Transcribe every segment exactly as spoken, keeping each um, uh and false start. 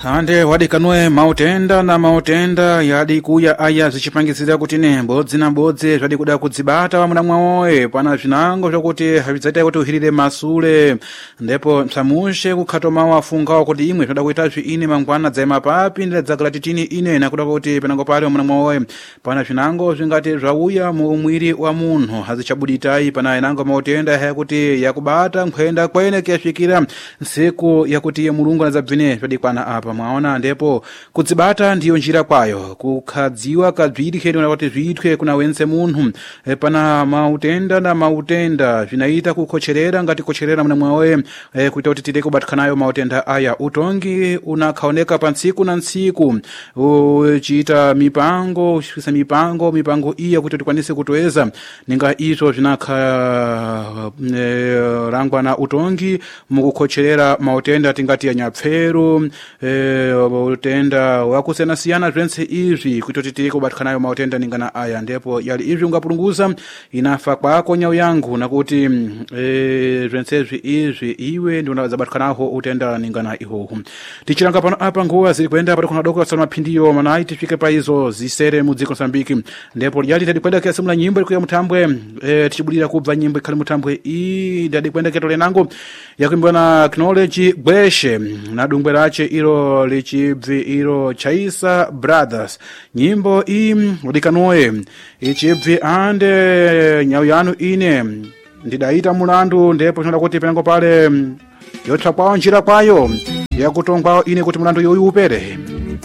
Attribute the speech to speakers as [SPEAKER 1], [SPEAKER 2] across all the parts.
[SPEAKER 1] Hande wadikanwe mautenda na mautenda yadi kuya aya zichipangisira kuti ne mbodzi na mbodzi zvadi kuda kudzibata wamuna mwawoe pana zvinango zvokuti hazvizaita kuti uhirire masule ndipo msamushe kukhatoma wafungawo kuti imwe zvada kuita zviine mangwana dzaima papi ndedzagala titini ine nakuda kuti penango pale wamuna mwawoe pana zvinango zvingati zvauya mu mwiri wa munhu hazichabuditayi pana inango mautenda yakuti yakubata nkhwenda kwene kuyasvikira nsiku yakuti mulungu anadzabvine zvadikwana apa mwaona ndipo kudzibata ndiyo njira kwayo kukhadziwa kabviri khedwa kuti zviitwe kuna wense munhu e, pana mautenda na mautenda zvinaita kukhocherera ngati kocherera mwana mwawe e, kuita kuti tide kubatikanayo mautenda aya utongi unakhaoneka pa ntsiku na ntsiku uchita mipango uchisa mipango mipango iya kuti tikwanise kutoeza ninga izvo zvinakha e, rangwa na utongi mukukhocherera mautenda tingati ya nyapferu e, utenda wakusiyana siyana zvense izvi kuti titi kubatikanayo mautenda ningana aya ndipo yali izvi ungapulunguza inafa kwako nyau yangu nakuti e, zvensezvi izvi iwe ndiona zabatikanaho utenda ningana ihoho tichiranga pano apa nguwa ziri kuenda pati kuna doko kasana mapindiyo manai tifike pa izo zisere mudziko Mozambique ndipo yali tadi kwenda kiasi mula nyimbo ikuya mutambwe e, tichibulira kubva nyimbo ikali mutambwe i tadi kwenda ketole nango yakuimbwa na Knowledge Gweshe na dungwe rache iro lichibvi iro Chaisa Brothers nyimbo i udikanoe ichibvi ande nyau yanu ine ndidaita mulandu ndipo tinoda kuti penango pale yotha kwawo njira kwayo yakutongwawo ine kuti mulandu yoyu upere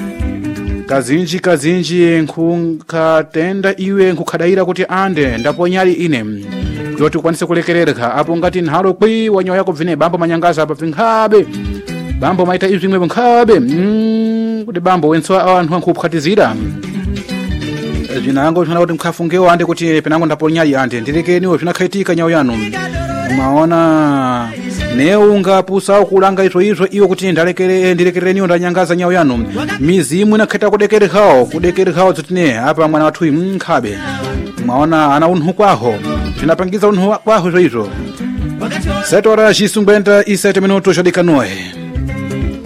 [SPEAKER 1] kazinji kazinji nkukatenda iwe nkukhadaira kuti ande ndaponyali ine kuti ukwanise kulekerereka apo ngati nhalo kwi wanyawo yako bvine bambo manyangaza apa bvinkhabe bambo maita izvi imwe nkhabe mm, kuti bambo wenso anthu ankuphatizira zvinango zvina kuti mkhafungewo ande kuti penango ndaponyali ande ndirekeniwo zvinakhaitika nyau yanu maona neunga pusa kulanga izvo izvo iwo kuti ndalekere ndirekereniwo ndanyangaza nyau yanu mizimu inakheta kudekerekawo kudekerekawo zotine apa mwana wathu nkhabe maona ana unhu kwaho zvinapangiza unhu kwaho izvo izvo setora xisungwenta isete minuto xadikanoe